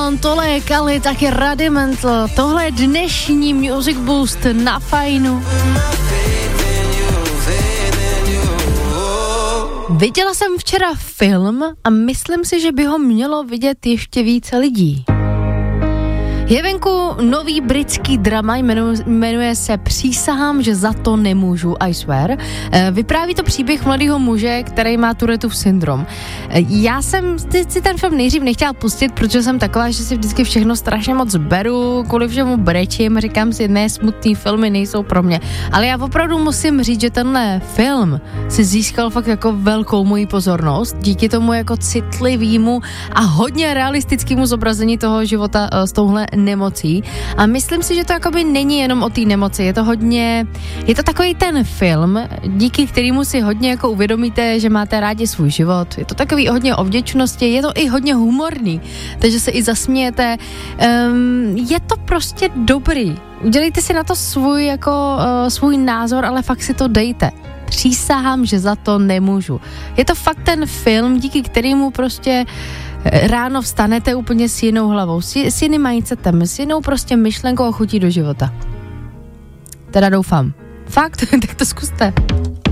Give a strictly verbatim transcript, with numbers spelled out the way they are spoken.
John, tohle je Kali, taky Rudimental. Tohle je dnešní Music Boost na Fajnu. Viděla jsem včera film a myslím si, že by ho mělo vidět ještě více lidí. Je venku nový britský drama, jmenuje, jmenuje se Přísahám, že za to nemůžu, I swear. Vypráví to příběh mladého muže, který má Tourettův syndrom. Já jsem si ten film nejdřív nechtěla pustit, protože jsem taková, že si vždycky všechno strašně moc beru, kvůli všemu brečím, říkám si, ne, smutný filmy nejsou pro mě. Ale já opravdu musím říct, že tenhle film si získal fakt jako velkou moji pozornost, díky tomu jako citlivýmu a hodně realistickému zobrazení toho života s touhle nemocí. A myslím si, že to jakoby není jenom o té nemoci, je to hodně, je to takový ten film, díky kterému si hodně jako uvědomíte, že máte rádi svůj život. Je to takový hodně o vděčnosti, je to i hodně humorný, takže se i zasmějete. Um, je to prostě dobrý. Udělejte si na to svůj jako uh, svůj názor, ale fakt si to dejte. Přísahám, že za to nemůžu. Je to fakt ten film, díky kterému prostě ráno vstanete úplně s jinou hlavou, s, s jiným mindsetem, s jinou prostě myšlenkou a chutí do života. Teda doufám. Fakt? Tak to zkuste.